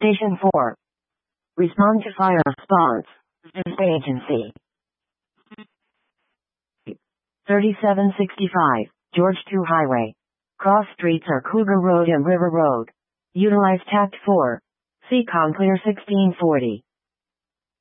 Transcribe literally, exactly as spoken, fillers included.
Station four. Respond to fire response. This agency. thirty-seven sixty-five, George two Highway. Cross streets are Cougar Road and River Road. Utilize Tact four. Seacon Clear sixteen forty.